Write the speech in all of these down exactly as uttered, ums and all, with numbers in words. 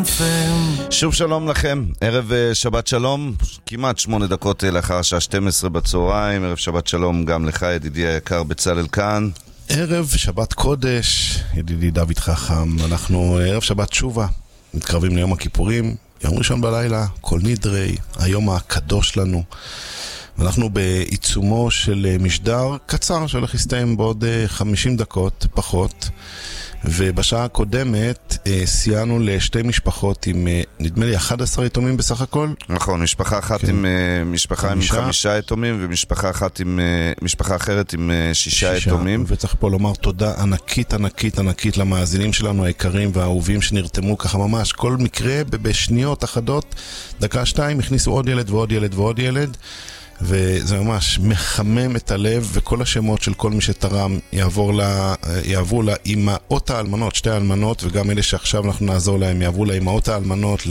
שוב שלום לכם, ערב שבת שלום, כמעט שמונה דקות לאחר השעה שתים עשרה בצהריים, ערב שבת שלום גם לך ידידי היקר בצלאל כאן. ערב שבת קודש, ידידי דוד חכם, אנחנו ערב שבת תשובה, מתקרבים ליום הכיפורים, יום ראשון בלילה, כל נדרי, היום הקדוש לנו. אנחנו בעיצומו של משדר קצר שהולך להסתיים בעוד חמישים דקות פחות, ובשעה הקודמת אה, סייענו לשתי משפחות עם, אה, נדמה לי, אחד עשר יתומים בסך הכל. נכון, משפחה אחת כן. עם, אה, משפחה חמישה. עם חמישה יתומים, ומשפחה אחת עם, אה, משפחה אחרת עם אה, שישה, שישה יתומים. וצריך פה לומר תודה ענקית, ענקית, ענקית למאזינים שלנו היקרים והאהובים שנרתמו ככה ממש. כל מקרה בשניות אחדות, דקה שתיים, הכניסו עוד ילד ועוד ילד ועוד ילד. וזה ממש מחמם את הלב, וכל השמות של כל מי שתרם יעבור לה, יעברו לאמהות האלמנות, שתי האלמנות, וגם אלה שעכשיו אנחנו נעזור להם, יעברו לאמהות האלמנות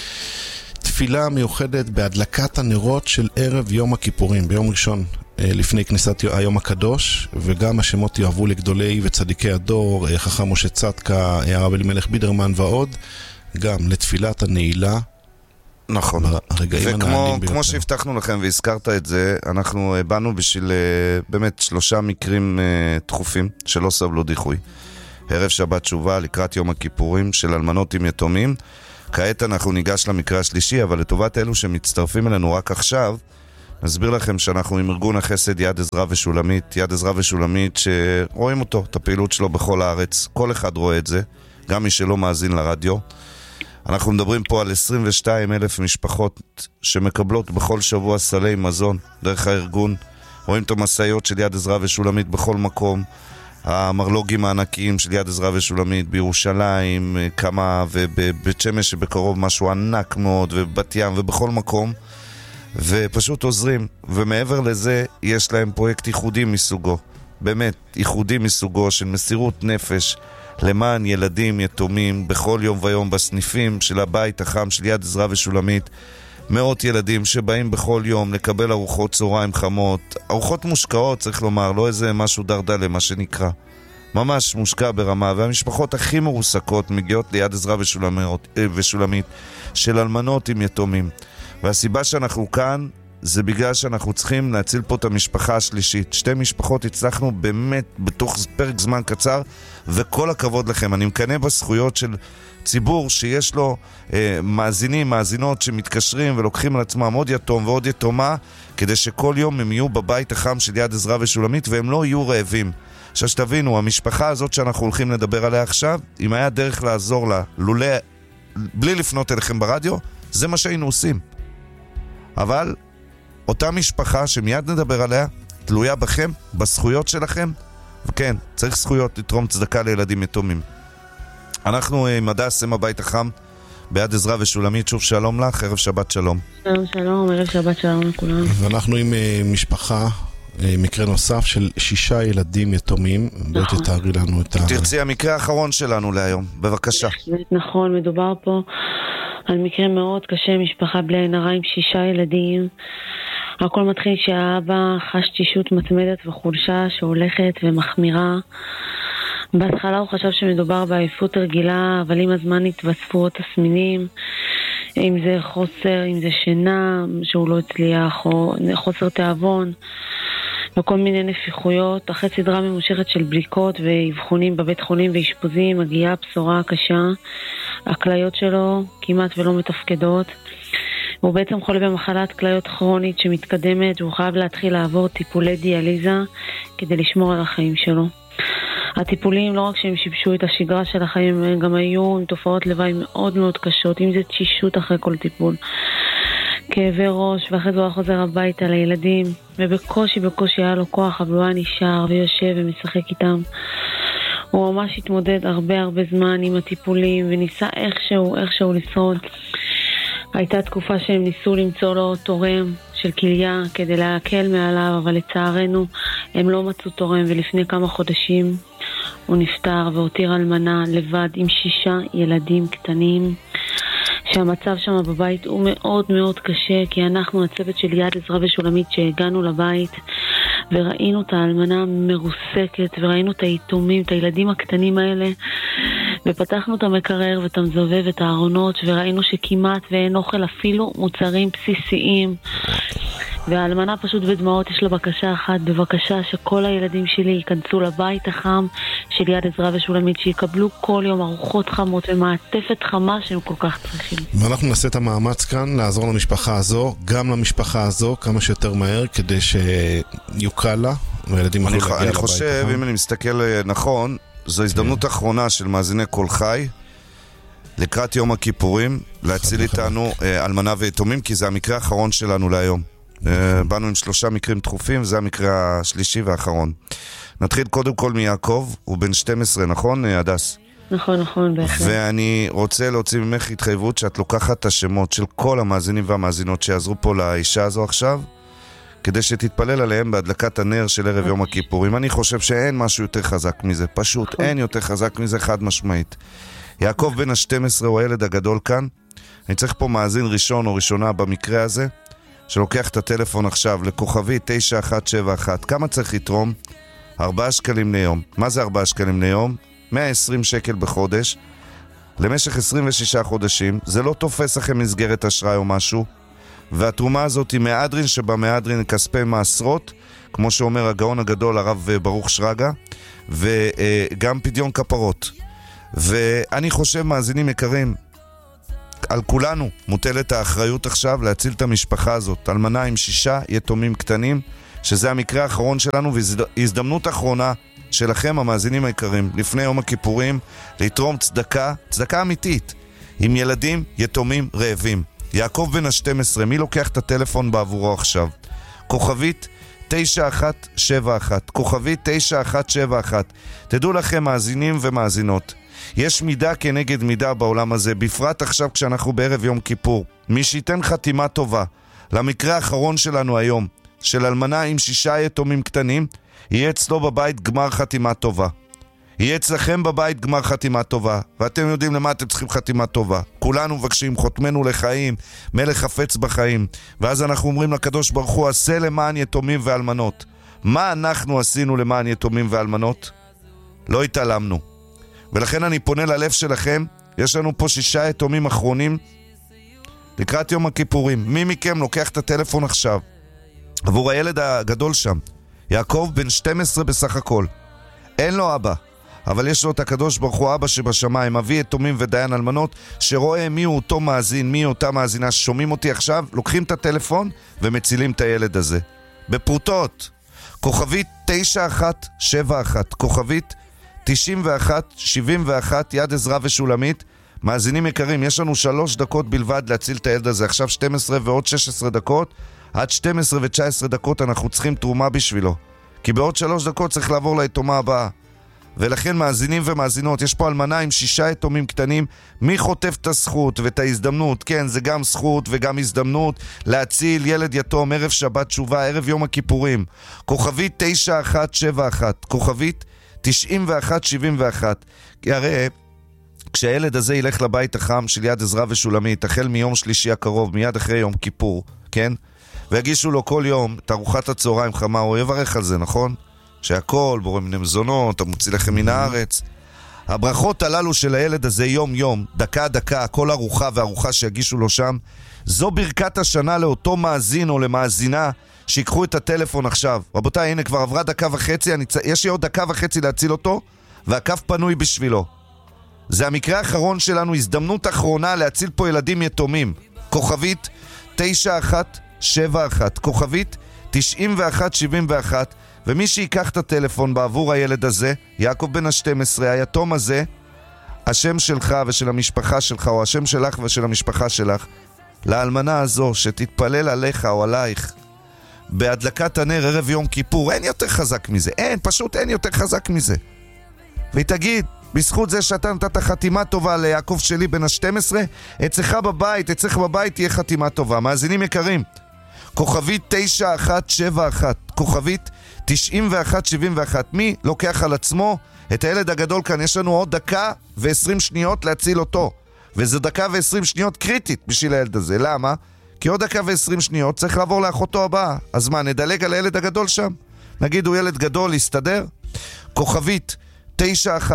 לתפילה מיוחדת בהדלקת הנרות של ערב יום הכיפורים, ביום ראשון לפני כניסת היום הקדוש, וגם השמות יעברו לגדולי וצדיקי הדור, חכם משה צדקה, הרב אלימלך בידרמן ועוד, גם לתפילת הנעילה. נכון, וכמו כמו שהבטחנו לכם והזכרת את זה, אנחנו באנו בשביל באמת שלושה מקרים דחופים שלא סבלו דיחוי. ערב שבת תשובה לקראת יום הכיפורים של אלמנות עם יתומים. כעת אנחנו ניגש למקרה השלישי, אבל לטובת אלו שמצטרפים אלינו רק עכשיו, נסביר לכם שאנחנו עם ארגון החסד יד עזרא ושולמית, יד עזרא ושולמית שרואים אותו, את הפעילות שלו בכל הארץ, כל אחד רואה את זה, גם מי שלא מאזין לרדיו. אנחנו מדברים פה על עשרים ושתיים אלף משפחות שמקבלות בכל שבוע סלי מזון דרך הארגון. רואים את המסעיות של יד עזרא ושולמית בכל מקום, המרלוגים הענקיים של יד עזרא ושולמית בירושלים, כמה, ובבית שמש שבקרוב משהו ענק מאוד, ובת ים ובכל מקום, ופשוט עוזרים. ומעבר לזה יש להם פרויקט ייחודי מסוגו, באמת ייחודי מסוגו של מסירות נפש למען ילדים יתומים בכל יום ויום בסניפים של הבית החם של יד עזרא ושולמית. מאות ילדים שבאים בכל יום לקבל ארוחות צהריים חמות, ארוחות מושקעות צריך לומר, לא איזה משהו דרדלה מה שנקרא, ממש מושקע ברמה, והמשפחות הכי מרוסקות מגיעות ליד עזרא ושולמית של אלמנות עם יתומים. והסיבה שאנחנו כאן זה בגלל שאנחנו צריכים להציל פה את המשפחה השלישית. שתי משפחות הצלחנו באמת בתוך פרק זמן קצר, וכל הכבוד לכם. אני מקנה בזכויות של ציבור שיש לו אה, מאזינים, מאזינות שמתקשרים ולוקחים על עצמם עוד יתום ועוד יתומה, כדי שכל יום הם יהיו בבית החם של יד עזרא ושולמית והם לא יהיו רעבים. עכשיו שתבינו, המשפחה הזאת שאנחנו הולכים לדבר עליה עכשיו, אם היה דרך לעזור לה, לולא, בלי לפנות אליכם ברדיו, זה מה שהיינו עושים. אבל אותה משפחה שמיד נדבר עליה, תלויה בכם, בזכויות שלכם, וכן, צריך זכויות לתרום צדקה לילדים יתומים. אנחנו עם הדס, עם הבית החם, ביד עזרא ושולמית, שוב שלום לך, ערב שבת שלום. שלום שלום, ערב שבת שלום לכולם. ואנחנו עם משפחה, מקרה נוסף של שישה ילדים יתומים, בואי תתארי לנו את ה... תרצי, המקרה האחרון שלנו להיום, בבקשה. נכון, מדובר פה על מקרה מאוד קשה, משפחה בלי עין הרע עם שישה ילדים. הכל מתחיל שהאבא חש תשישות מתמדת וחולשה שהולכת ומחמירה. בהתחלה הוא חשב שמדובר בעייפות רגילה, אבל עם הזמן התווספו עוד תסמינים, אם זה חוסר, אם זה שינה שהוא לא הצליח, או חוסר תיאבון, וכל מיני נפיחויות. אחרי סדרה ממושכת של בדיקות ואבחונים בבית חולים ואשפוזים, מגיעה הבשורה הקשה, הכליות שלו כמעט ולא מתפקדות. הוא בעצם חולה במחלת כליות כרונית שמתקדמת, והוא חייב להתחיל לעבור טיפולי דיאליזה כדי לשמור על החיים שלו. הטיפולים לא רק שהם שיבשו את השגרה של החיים, הם גם היו עם תופעות לוואי מאוד מאוד קשות, אם זה תשישות אחרי כל טיפול, כאבי ראש, ואחרי זה הוא חוזר הביתה לילדים, ובקושי בקושי היה לו כוח, אבל הוא היה נשאר ויושב ומשחק איתם. הוא ממש התמודד הרבה הרבה זמן עם הטיפולים, וניסה איכשהו, איכשהו לשרוד. הייתה תקופה שהם ניסו למצוא לו תורם של כליה כדי להקל מעליו, אבל לצערנו הם לא מצאו תורם, ולפני כמה חודשים הוא נפטר והותיר אלמנה לבד עם שישה ילדים קטנים, שהמצב שם בבית הוא מאוד מאוד קשה, כי אנחנו הצוות של יד עזרא ושולמית שהגענו לבית וראינו את האלמנה מרוסקת, וראינו את היתומים, את הילדים הקטנים האלה, ופתחנו את המקרר ואת המזובב ואת הארונות, וראינו שכמעט ואין אוכל, אפילו מוצרים בסיסיים. והאלמנה פשוט בדמעות, יש לה בקשה אחת, בבקשה שכל הילדים שלי ייכנסו לבית החם של יד עזרא ושולמית, שיקבלו כל יום ארוחות חמות ומעטפת חמה שהם כל כך צריכים. ואנחנו נעשה את המאמץ כאן לעזור למשפחה הזו, גם למשפחה הזו, כמה שיותר מהר, כדי שיוקל לה, והילדים יוכלו להגיע לבית החם. אני חושב, אם אני מסתכל נכון, זו הזדמנות אחרונה של מאזיני כל חי, לקראת יום הכיפורים, להציל איתנו אלמנה ויתומים, כי זה המקרה האחרון שלנו להיום. באנו עם שלושה מקרים דחופים, זה המקרה השלישי והאחרון. נתחיל קודם כל מיעקב, הוא בן שתים עשרה, נכון, הדס? נכון, נכון, בהחלט. ואני רוצה להוציא ממך התחייבות שאת לוקחת את השמות של כל המאזינים והמאזינות שיעזרו פה לאישה הזו עכשיו, כדי שתתפלל עליהם בהדלקת הנר של ערב יום הכיפורים. אני חושב שאין משהו יותר חזק מזה, פשוט אין יותר חזק מזה, חד משמעית. יעקב בן ה-שתים עשרה הוא הילד הגדול כאן. אני צריך פה מאזין ראשון או ראשונה במקרה הזה, שלוקח את הטלפון עכשיו לכוכבי תשע אחת שבע אחת. כמה צריך לתרום? ארבעה שקלים ליום. מה זה ארבעה שקלים ליום? מאה ועשרים שקל בחודש. למשך עשרים ושישה חודשים. זה לא תופס לכם מסגרת אשראי או משהו. והתרומה הזאת היא מהדרין שבמהדרין כספי מעשרות, כמו שאומר הגאון הגדול הרב ברוך שרגא, וגם פדיון כפרות. ואני חושב, מאזינים יקרים, על כולנו מוטלת האחריות עכשיו להציל את המשפחה הזאת, אלמנה עם שישה יתומים קטנים, שזה המקרה האחרון שלנו, והזדמנות אחרונה שלכם, המאזינים היקרים, לפני יום הכיפורים, לתרום צדקה, צדקה אמיתית, עם ילדים יתומים רעבים. יעקב בן ה-שתים עשרה, מי לוקח את הטלפון בעבורו עכשיו? כוכבית תשע אחת שבע אחת, כוכבית תשע אחת שבע אחת. תדעו לכם, מאזינים ומאזינות, יש מידה כנגד מידה בעולם הזה, בפרט עכשיו כשאנחנו בערב יום כיפור. מי שייתן חתימה טובה למקרה האחרון שלנו היום, של אלמנה עם שישה יתומים קטנים, יהיה אצלו בבית גמר חתימה טובה. יהיה אצלכם בבית גמר חתימה טובה. ואתם יודעים למה אתם צריכים חתימה טובה. כולנו מבקשים, חותמנו לחיים, מלך חפץ בחיים. ואז אנחנו אומרים לקדוש ברוך הוא, עשה למען יתומים ואלמנות. מה אנחנו עשינו למען יתומים ואלמנות? לא התעלמנו. ולכן אני פונה ללב שלכם, יש לנו פה שישה יתומים אחרונים לקראת יום הכיפורים. מי מכם לוקח את הטלפון עכשיו? עבור הילד הגדול שם, יעקב בן שתים עשרה בסך הכל. אין לו אבא, אבל יש לו את הקדוש ברוך הוא, אבא שבשמיים, אבי יתומים ודיין אלמנות, שרואה מי הוא אותו מאזין, מי הוא אותה מאזינה ששומעים אותי עכשיו, לוקחים את הטלפון ומצילים את הילד הזה. בפרוטות, כוכבית תשע אחת שבע אחת, כוכבית תשעים ואחת שבעים ואחת, יד עזרא ושולמית. מאזינים יקרים, יש לנו שלוש דקות בלבד להציל את הילד הזה. עכשיו שתים עשרה ועוד שש עשרה דקות, עד שתים עשרה ותשע עשרה דקות אנחנו צריכים תרומה בשבילו, כי בעוד שלוש דקות צריך לעבור ליתומה הבאה. ולכן מאזינים ומאזינות, יש פה אלמנה עם שישה יתומים קטנים. מי חוטף את הזכות ואת ההזדמנות? כן, זה גם זכות וגם הזדמנות להציל ילד יתום ערב שבת תשובה, ערב יום הכיפורים. כוכבית תשע אחת שבע אחת, כוכבית תשעים ואחת שבעים ואחת. הרי כשהילד הזה ילך לבית החם של יד עזרא ושולמית, החל מיום שלישי הקרוב, מיד אחרי יום כיפור, כן? ויגישו לו כל יום את ארוחת הצהריים חמה, הוא יברך על זה, נכון? שהכל בורא מן המזונות, המוציא לכם מן הארץ. הברכות הללו של הילד הזה יום יום, דקה דקה, כל ארוחה וארוחה שיגישו לו שם, זו ברכת השנה לאותו מאזין או למאזינה שיקחו את הטלפון עכשיו. רבותיי, הנה כבר עברה דקה וחצי, אני צ... יש לי עוד דקה וחצי להציל אותו, והקו פנוי בשבילו. זה המקרה האחרון שלנו, הזדמנות אחרונה להציל פה ילדים יתומים. כוכבית תשע אחת שבע אחת, כוכבית תשעים ואחת שבעים ואחת, ומי שיקח את הטלפון בעבור הילד הזה, יעקב בן ה-שתים עשרה, היתום הזה, השם שלך ושל המשפחה שלך, או השם שלך ושל המשפחה שלך, לאלמנה הזו שתתפלל עליך או עלייך, בהדלקת הנר ערב יום כיפור. אין יותר חזק מזה, אין, פשוט אין יותר חזק מזה. והיא תגיד, בזכות זה שאתה נתת חתימה טובה ליעקב שלי בן ה-שתים עשרה, אצלך בבית, אצלך בבית תהיה חתימה טובה. מאזינים יקרים, כוכבית תשע אחת שבע אחת, כוכבית תשעים ואחת שבעים ואחת. מי לוקח על עצמו את הילד הגדול כאן? יש לנו עוד דקה ועשרים שניות להציל אותו, וזו דקה ועשרים שניות קריטית בשביל הילד הזה. למה? כי עוד דקה ועשרים שניות צריך לעבור לאחותו הבאה. אז מה, נדלג על הילד הגדול שם? נגיד הוא ילד גדול, יסתדר? כוכבית תשע אחת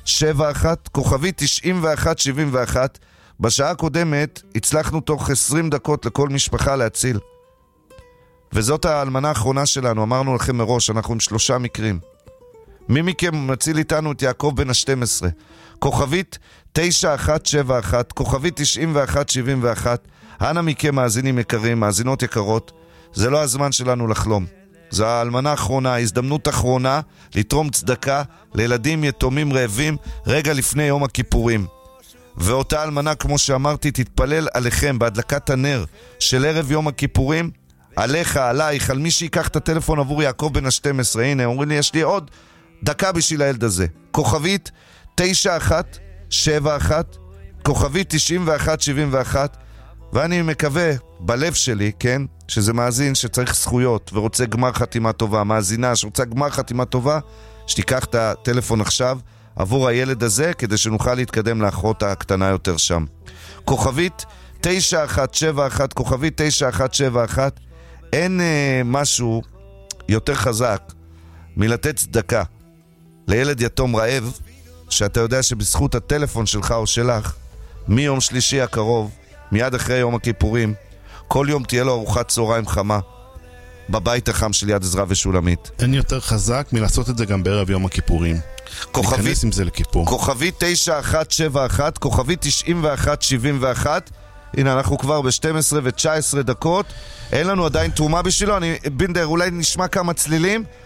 שבע אחת, כוכבי תשעים ואחת שבעים ואחת. בשעה הקודמת הצלחנו תוך עשרים דקות לכל משפחה להציל. וזאת האלמנה האחרונה שלנו, אמרנו לכם מראש, אנחנו עם שלושה מקרים. מי מכם מציל איתנו את יעקב בן ה-שתים עשרה? כוכבית תשע אחת שבע אחת, כוכבית תשעים ואחת שבעים ואחת. אנא מכם מאזינים יקרים, מאזינות יקרות, זה לא הזמן שלנו לחלום. זו האלמנה האחרונה, ההזדמנות האחרונה לתרום צדקה לילדים יתומים רעבים רגע לפני יום הכיפורים. ואותה אלמנה, כמו שאמרתי, תתפלל עליכם בהדלקת הנר של ערב יום הכיפורים, עליך, עלייך, על מי שיקח את הטלפון עבור יעקב בן ה-שתים עשרה. הנה, אומרים לי, יש לי עוד דקה בשביל הילד הזה. כוכבית תשע אחת שבע אחת, כוכבית תשעים ואחת שבעים ואחת. ואני מקווה בלב שלי, כן, שזה מאזין שצריך זכויות ורוצה גמר חתימה טובה, מאזינה שרוצה גמר חתימה טובה, שתיקח את הטלפון עכשיו עבור הילד הזה, כדי שנוכל להתקדם לאחות הקטנה יותר שם. כוכבית תשע אחת שבע אחת, כוכבית תשע אחת שבע אחת. אין אה, משהו יותר חזק מלתת צדקה לילד יתום רעב, שאתה יודע שבזכות הטלפון שלך או שלך, מיום שלישי הקרוב, מיד אחרי יום הכיפורים, כל יום תהיה לו ארוחת צהריים חמה בבית החם של יד עזרא ושולמית. אין יותר חזק מלעשות את זה גם בערב יום הכיפורים. כוכבית, להיכנס עם זה לכיפור. כוכבית תשע אחת שבע אחת, כוכבית תשעים ואחת שבעים ואחת. הנה, אנחנו כבר ב-שתים עשרה ותשע עשרה דקות. אין לנו עדיין תרומה בשבילו. אני, בינדר, אולי נשמע כמה צלילים.